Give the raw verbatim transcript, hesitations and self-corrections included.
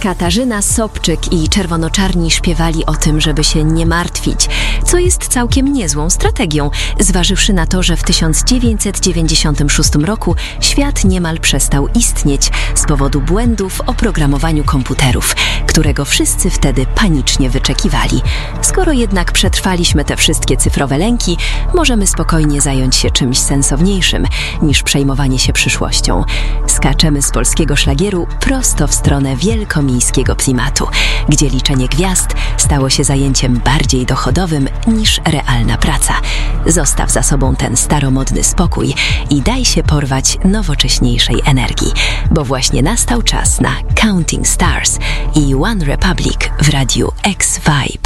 Katarzyna Sobczyk i Czerwonoczarni śpiewali o tym, żeby się nie martwić, co jest całkiem niezłą strategią, zważywszy na to, że w tysiąc dziewięćset dziewięćdziesiątym szóstym roku świat niemal przestał istnieć z powodu błędu w oprogramowaniu komputerów, którego wszyscy wtedy panicznie wyczekiwali. Skoro jednak przetrwaliśmy te wszystkie cyfrowe lęki, możemy spokojnie zająć się czymś sensowniejszym niż przejmowanie się przyszłością. Skaczemy z polskiego szlagieru prosto w stronę wielkomiejskiego klimatu, gdzie liczenie gwiazd stało się zajęciem bardziej dochodowym niż realna praca. Zostaw za sobą ten staromodny spokój i daj się porwać nowocześniejszej energii, bo właśnie nastał czas na Counting Stars i One Republic w radiu X-Vibe.